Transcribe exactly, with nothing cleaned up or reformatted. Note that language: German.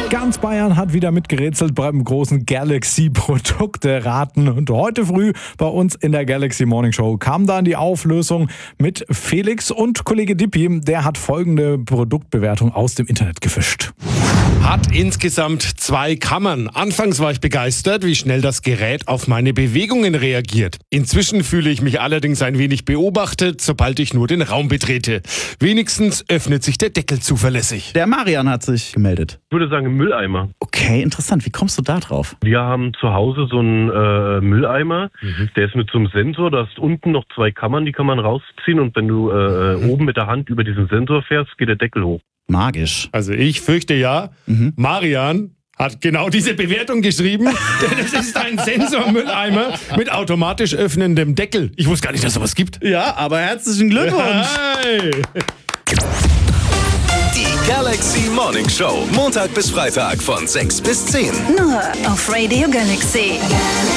Ganz Bayern hat wieder mitgerätselt beim großen Galaxy-Produkte-Raten. Und heute früh bei uns in der Galaxy Morning Show kam dann die Auflösung mit Felix und Kollege Dippi. Der hat folgende Produktbewertung aus dem Internet gefischt. Hat insgesamt zwei Kammern. Anfangs war ich begeistert, wie schnell das Gerät auf meine Bewegungen reagiert. Inzwischen fühle ich mich allerdings ein wenig beobachtet, sobald ich nur den Raum betrete. Wenigstens öffnet sich der Deckel zuverlässig. Der Marian hat sich gemeldet. Ich würde sagen Mülleimer. Okay, interessant. Wie kommst du da drauf? Wir haben zu Hause so einen äh, Mülleimer, mhm. der ist mit so einem Sensor, da hast unten noch zwei Kammern, die kann man rausziehen und wenn du äh, mhm. oben mit der Hand über diesen Sensor fährst, geht der Deckel hoch. Magisch. Also ich fürchte ja, mhm. Marian hat genau diese Bewertung geschrieben, denn es ist ein Sensormülleimer mit automatisch öffnendem Deckel. Ich wusste gar nicht, dass es sowas gibt. Ja, aber herzlichen Glückwunsch. Hey. Die Galaxy Morning Show, Montag bis Freitag von sechs bis zehn. Nur auf Radio Galaxy.